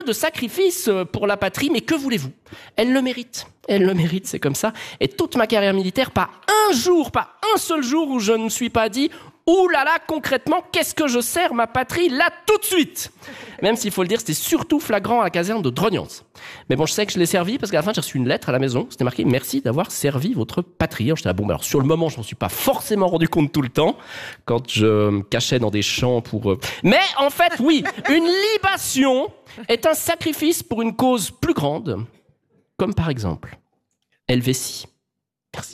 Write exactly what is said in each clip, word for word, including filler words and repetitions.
de sacrifice pour la patrie, mais que voulez-vous? Elle le mérite. Elle le mérite, c'est comme ça. Et toute ma carrière militaire, pas un jour, pas un seul jour où je ne me suis pas dit « Ouh là là, concrètement, qu'est-ce que je sers ma patrie là tout de suite ?» Même s'il faut le dire, c'était surtout flagrant à la caserne de Drognance. Mais bon, je sais que je l'ai servi parce qu'à la fin, j'ai reçu une lettre à la maison. C'était marqué « Merci d'avoir servi votre patrie ». Alors, j'étais là, bon, alors sur le moment, je m'en suis pas forcément rendu compte tout le temps quand je me cachais dans des champs pour... Mais en fait, oui, une libation est un sacrifice pour une cause plus grande, comme par exemple Helvétie. Merci.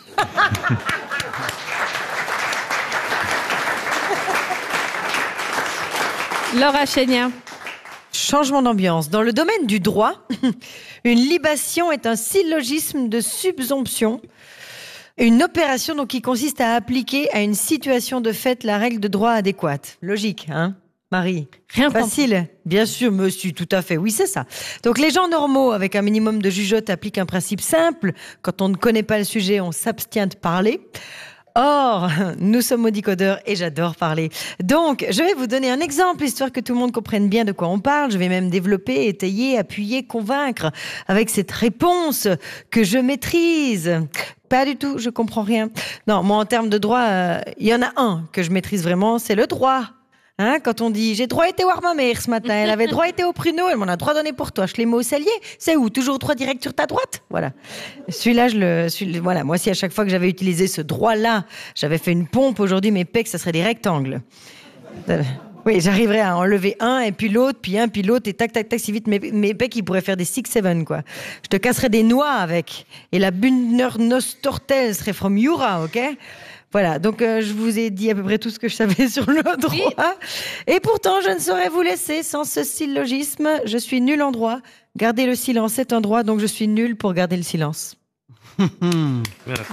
Laura Chénier. Changement d'ambiance. Dans le domaine du droit, une libation est un syllogisme de subsomption. Une opération donc qui consiste à appliquer à une situation de fait la règle de droit adéquate. Logique, hein, Marie? Rien facile. Bien sûr, monsieur, tout à fait. Oui, c'est ça. Donc, les gens normaux, avec un minimum de jugeote, appliquent un principe simple. Quand on ne connaît pas le sujet, on s'abstient de parler. Or, nous sommes audicodeurs et j'adore parler. Donc, je vais vous donner un exemple, histoire que tout le monde comprenne bien de quoi on parle. Je vais même développer, étayer, appuyer, convaincre avec cette réponse que je maîtrise. Pas du tout, je comprends rien. Non, moi, en termes de droit, euh, il y en a un que je maîtrise vraiment, c'est le droit. Hein, quand on dit « j'ai droit été voir ma mère ce matin, elle avait droit été au pruneau, elle m'en a droit donné pour toi, je l'ai mis au cellier, c'est où? Toujours droit direct sur ta droite ?» Voilà. Celui-là, je le, celui, voilà. Moi, si à chaque fois que j'avais utilisé ce droit-là, j'avais fait une pompe, aujourd'hui, mes pecs, ça serait des rectangles. Euh, oui, j'arriverais à enlever un, et puis l'autre, puis un, puis l'autre, et tac, tac, tac, si vite, mes, mes pecs, ils pourraient faire des six seven, quoi. Je te casserais des noix avec. Et la Bundernostortel serait from Jura, ok? Voilà, donc euh, je vous ai dit à peu près tout ce que je savais sur le droit. Oui. Et pourtant, je ne saurais vous laisser sans ce syllogisme. Je suis nul en droit. Garder le silence est un droit, donc je suis nul pour garder le silence. Merci.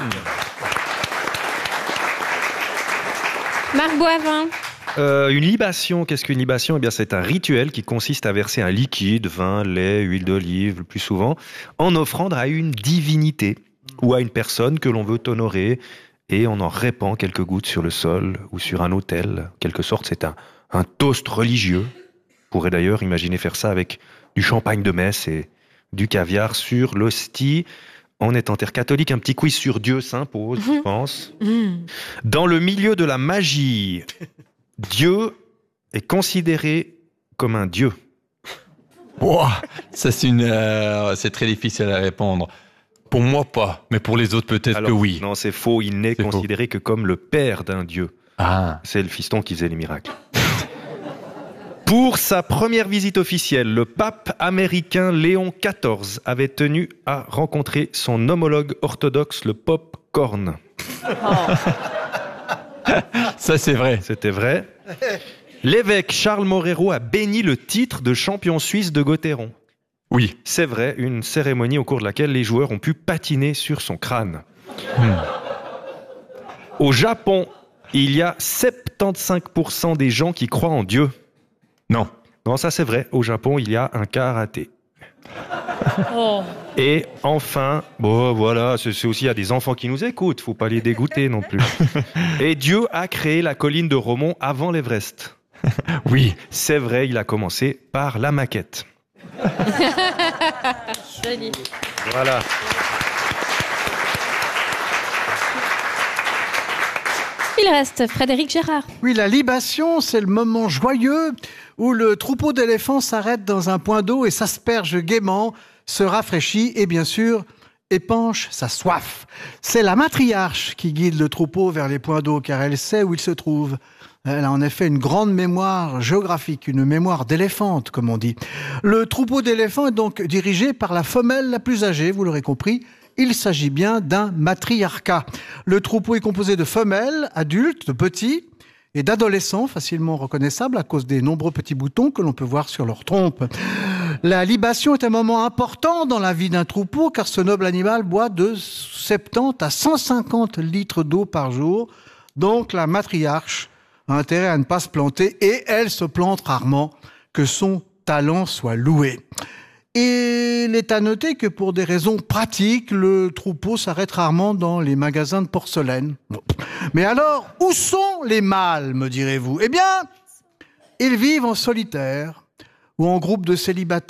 Marc Boivin. Euh, une libation, qu'est-ce qu'une libation? Eh bien, c'est un rituel qui consiste à verser un liquide, vin, lait, huile d'olive, le plus souvent, en offrande à une divinité ou à une personne que l'on veut honorer. Et on en répand quelques gouttes sur le sol ou sur un autel. En quelque sorte, c'est un, un toast religieux. On pourrait d'ailleurs imaginer faire ça avec du champagne de messe et du caviar sur l'hostie. On est en terre catholique, un petit quiz sur Dieu s'impose, je pense. Dans le milieu de la magie, Dieu est considéré comme un dieu. Wow, ça c'est une, euh, c'est très difficile à répondre. Pour moi, pas. Mais pour les autres, peut-être Alors, que oui. Non, c'est faux. Il n'est considéré faux. que comme le père d'un dieu. Ah. C'est le fiston qui faisait les miracles. Pour sa première visite officielle, le pape américain Léon quatorze avait tenu à rencontrer son homologue orthodoxe, le Pope Corne. Oh. Ça, c'est vrai. C'était vrai. L'évêque Charles Morero a béni le titre de champion suisse de Gauthieron. Oui. C'est vrai, une cérémonie au cours de laquelle les joueurs ont pu patiner sur son crâne. Hmm. Au Japon, il y a soixante-quinze pour cent des gens qui croient en Dieu. Non. Non, ça c'est vrai. Au Japon, il y a un karaté. Oh. Et enfin, bon voilà, c'est, c'est aussi, il y a des enfants qui nous écoutent, faut pas les dégoûter non plus. Et Dieu a créé la colline de Romont avant l'Everest. Oui. C'est vrai, il a commencé par la maquette. Joli. Voilà. Il reste Frédéric Gérard. Oui, la libation, c'est le moment joyeux où le troupeau d'éléphants s'arrête dans un point d'eau et s'asperge gaiement, se rafraîchit et bien sûr épanche sa soif. C'est la matriarche qui guide le troupeau vers les points d'eau car elle sait où il se trouve. Elle a en effet une grande mémoire géographique, une mémoire d'éléphante, comme on dit. Le troupeau d'éléphants est donc dirigé par la femelle la plus âgée, vous l'aurez compris. Il s'agit bien d'un matriarcat. Le troupeau est composé de femelles, adultes, de petits, et d'adolescents facilement reconnaissables à cause des nombreux petits boutons que l'on peut voir sur leur trompe. La libation est un moment important dans la vie d'un troupeau car ce noble animal boit de soixante-dix à cent cinquante litres d'eau par jour. Donc la matriarche a intérêt à ne pas se planter et elle se plante rarement, que son talent soit loué. Et il est à noter que pour des raisons pratiques, le troupeau s'arrête rarement dans les magasins de porcelaine. Mais alors, où sont les mâles, me direz-vous? Eh bien, ils vivent en solitaire ou en groupe de célibataires